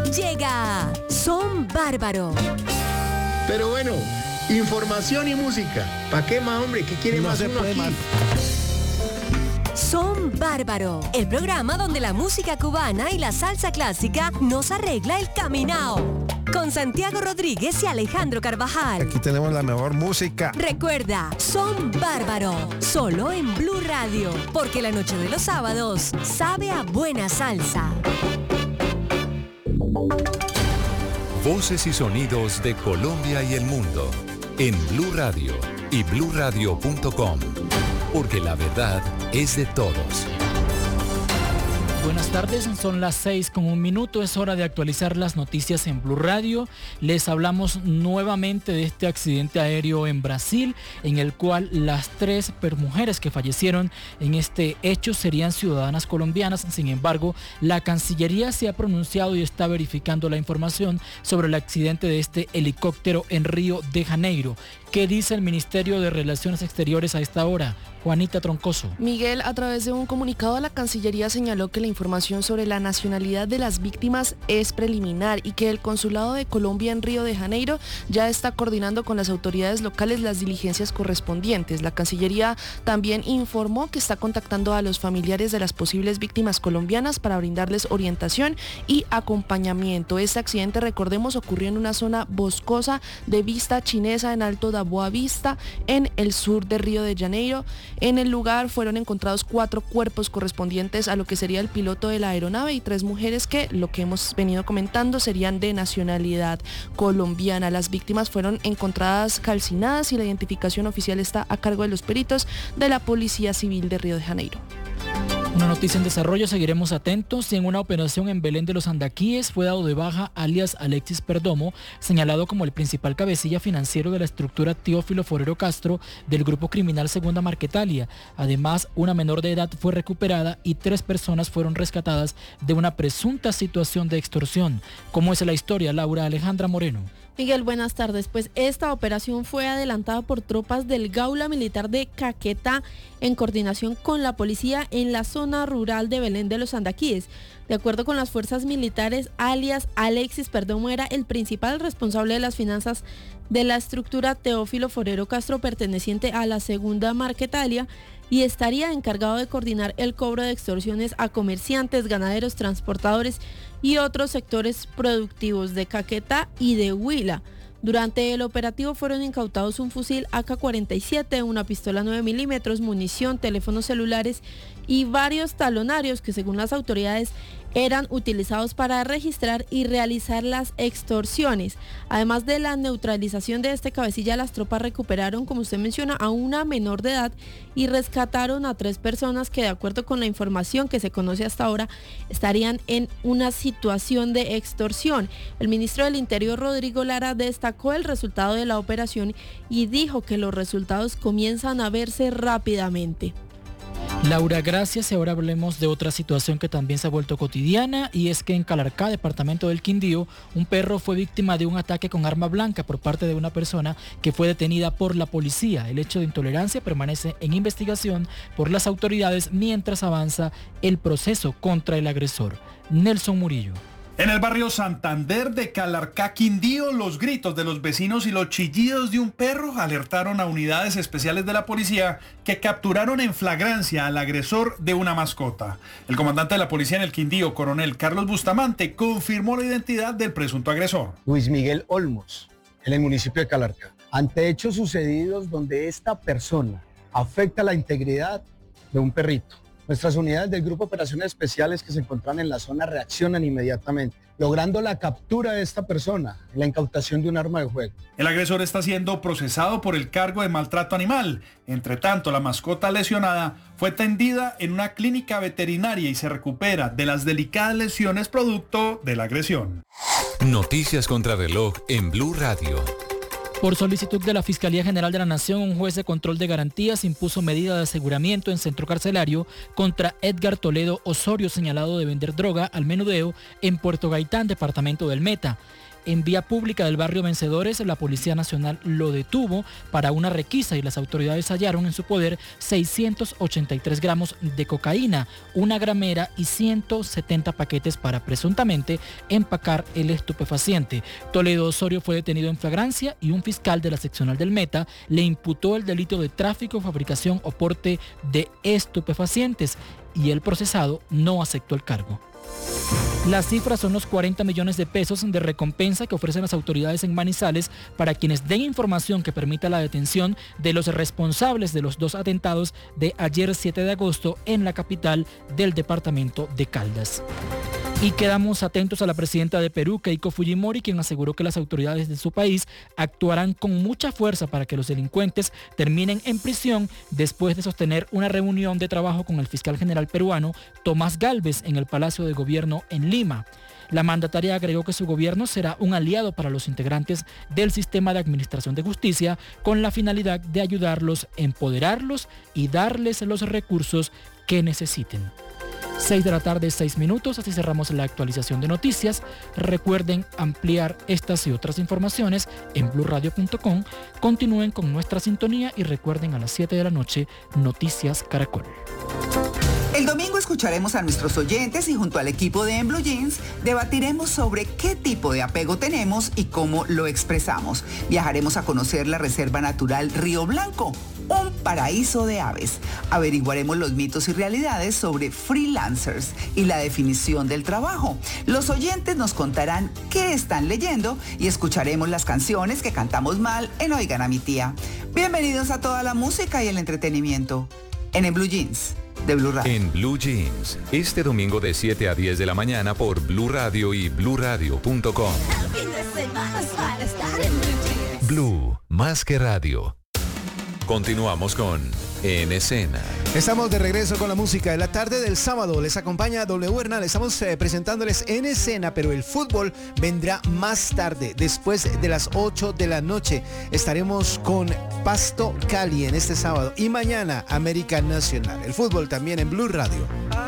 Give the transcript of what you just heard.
Llega Son Bárbaro. Pero bueno, información y música. ¿Para qué más, hombre? ¿Qué quiere más uno aquí? Son Bárbaro, el programa donde la música cubana y la salsa clásica nos arregla el caminao. Con Santiago Rodríguez y Alejandro Carvajal. Aquí tenemos la mejor música. Recuerda, Son Bárbaro, solo en Blue Radio, porque la noche de los sábados sabe a buena salsa. Voces y sonidos de Colombia y el mundo en Blue Radio y bluradio.com, porque la verdad es de todos. Buenas tardes, son las 6:01, es hora de actualizar las noticias en Blue Radio. Les hablamos nuevamente de este accidente aéreo en Brasil, en el cual las 3 mujeres que fallecieron en este hecho serían ciudadanas colombianas. Sin embargo, la Cancillería se ha pronunciado y está verificando la información sobre el accidente de este helicóptero en Río de Janeiro. ¿Qué dice el Ministerio de Relaciones Exteriores a esta hora? Juanita Troncoso. Miguel, a través de un comunicado, la Cancillería señaló que la información sobre la nacionalidad de las víctimas es preliminar y que el Consulado de Colombia en Río de Janeiro ya está coordinando con las autoridades locales las diligencias correspondientes. La Cancillería también informó que está contactando a los familiares de las posibles víctimas colombianas para brindarles orientación y acompañamiento. Este accidente, recordemos, ocurrió en una zona boscosa de Vista Chinesa en Alto da Boa Vista, en el sur de Río de Janeiro. En el lugar fueron encontrados 4 cuerpos correspondientes a lo que sería el piloto de la aeronave y 3 mujeres que, lo que hemos venido comentando, serían de nacionalidad colombiana. Las víctimas fueron encontradas calcinadas y la identificación oficial está a cargo de los peritos de la Policía Civil de Río de Janeiro. Una noticia en desarrollo, seguiremos atentos. Y en una operación en Belén de los Andaquíes fue dado de baja alias Alexis Perdomo, señalado como el principal cabecilla financiero de la estructura Teófilo Forero Castro del grupo criminal Segunda Marquetalia. Además, una menor de edad fue recuperada y 3 personas fueron rescatadas de una presunta situación de extorsión. ¿Cómo es la historia, Laura Alejandra Moreno? Miguel, buenas tardes. Pues esta operación fue adelantada por tropas del Gaula Militar de Caquetá en coordinación con la policía en la zona rural de Belén de los Andaquíes. De acuerdo con las fuerzas militares, alias Alexis Perdomo era el principal responsable de las finanzas de la estructura Teófilo Forero Castro perteneciente a la Segunda Marquetalia y estaría encargado de coordinar el cobro de extorsiones a comerciantes, ganaderos, transportadores y otros sectores productivos de Caquetá y de Huila. Durante el operativo fueron incautados un fusil AK-47, una pistola 9 milímetros, munición, teléfonos celulares y varios talonarios que, según las autoridades, eran utilizados para registrar y realizar las extorsiones. Además de la neutralización de este cabecilla, las tropas recuperaron, como usted menciona, a una menor de edad y rescataron a 3 personas que, de acuerdo con la información que se conoce hasta ahora, estarían en una situación de extorsión. El ministro del Interior, Rodrigo Lara, destacó el resultado de la operación y dijo que los resultados comienzan a verse rápidamente. Laura, gracias. Y ahora hablemos de otra situación que también se ha vuelto cotidiana, y es que en Calarcá, departamento del Quindío, un perro fue víctima de un ataque con arma blanca por parte de una persona que fue detenida por la policía. El hecho de intolerancia permanece en investigación por las autoridades mientras avanza el proceso contra el agresor. Nelson Murillo. En el barrio Santander de Calarcá, Quindío, los gritos de los vecinos y los chillidos de un perro alertaron a unidades especiales de la policía que capturaron en flagrancia al agresor de una mascota. El comandante de la policía en el Quindío, coronel Carlos Bustamante, confirmó la identidad del presunto agresor. Luis Miguel Olmos, en el municipio de Calarcá. Ante hechos sucedidos donde esta persona afecta la integridad de un perrito, nuestras unidades del Grupo de Operaciones Especiales que se encuentran en la zona reaccionan inmediatamente, logrando la captura de esta persona y la incautación de un arma de fuego. El agresor está siendo procesado por el cargo de maltrato animal. Entre tanto, la mascota lesionada fue atendida en una clínica veterinaria y se recupera de las delicadas lesiones producto de la agresión. Noticias contra reloj en Blue Radio. Por solicitud de la Fiscalía General de la Nación, un juez de control de garantías impuso medida de aseguramiento en centro carcelario contra Edgar Toledo Osorio, señalado de vender droga al menudeo en Puerto Gaitán, departamento del Meta. en vía pública del barrio Vencedores. La Policía Nacional lo detuvo para una requisa y las autoridades hallaron en su poder 683 gramos de cocaína, una gramera y 170 paquetes para presuntamente empacar el estupefaciente. Toledo Osorio fue detenido en flagrancia y un fiscal de la seccional del Meta le imputó el delito de tráfico, fabricación o porte de estupefacientes y el procesado no aceptó el cargo. Las cifras son los 40 millones de pesos de recompensa que ofrecen las autoridades en Manizales para quienes den información que permita la detención de los responsables de los 2 atentados de ayer 7 de agosto en la capital del departamento de Caldas. Y quedamos atentos a la presidenta de Perú, Keiko Fujimori, quien aseguró que las autoridades de su país actuarán con mucha fuerza para que los delincuentes terminen en prisión después de sostener una reunión de trabajo con el fiscal general peruano Tomás Gálvez en el Palacio de Gobierno en Lima. La mandataria agregó que su gobierno será un aliado para los integrantes del sistema de administración de justicia con la finalidad de ayudarlos, empoderarlos y darles los recursos que necesiten. 6 de la tarde, 6 minutos, así cerramos la actualización de noticias. Recuerden ampliar estas y otras informaciones en blurradio.com. Continúen con nuestra sintonía y recuerden a las 7 de la noche, Noticias Caracol. El domingo escucharemos a nuestros oyentes y junto al equipo de En Blue Jeans debatiremos sobre qué tipo de apego tenemos y cómo lo expresamos. Viajaremos a conocer la Reserva Natural Río Blanco, un paraíso de aves. Averiguaremos los mitos y realidades sobre freelancers y la definición del trabajo. Los oyentes nos contarán qué están leyendo y escucharemos las canciones que cantamos mal en Oigan a mi tía. Bienvenidos a toda la música y el entretenimiento en Blue Jeans de Blue Radio. En Blue Jeans, este domingo de 7 a 10 de la mañana por Blue Radio y bluradio.com. Blue, más que radio. Continuamos con En Escena. Estamos de regreso con la música de la tarde del sábado. Les acompaña W Hernán. Estamos presentándoles En Escena, pero el fútbol vendrá más tarde, después de las 8 de la noche. Estaremos con Pasto Cali en este sábado y mañana América Nacional. El fútbol también en Blue Radio.